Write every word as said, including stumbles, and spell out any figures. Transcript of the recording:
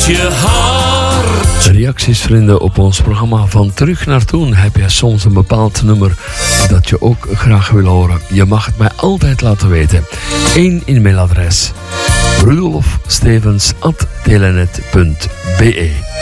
je hart. Reacties, vrienden, op ons programma Van Terug naar Toen. Heb jij soms een bepaald nummer dat je ook graag wil horen? Je mag het mij altijd laten weten. Eén e-mailadres: rudolf stevens at telenet punt be.